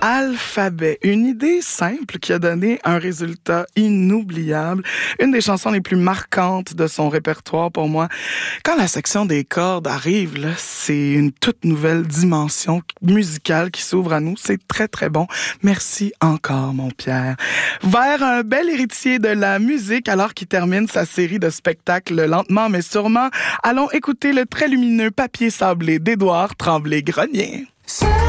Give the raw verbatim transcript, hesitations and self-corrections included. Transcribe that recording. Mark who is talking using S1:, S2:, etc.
S1: Alphabet, une idée simple qui a donné un résultat inoubliable. Une des chansons les plus marquantes de son répertoire pour moi. Quand la section des cordes arrive, là, c'est une toute nouvelle dimension musicale qui s'ouvre à nous. C'est très, très bon. Merci encore, mon Pierre. Vers un bel héritier de la musique, alors qu'il termine sa série de spectacles lentement mais sûrement, allons écouter le très lumineux Papier sablé d'Édouard Tremblay-Grenier.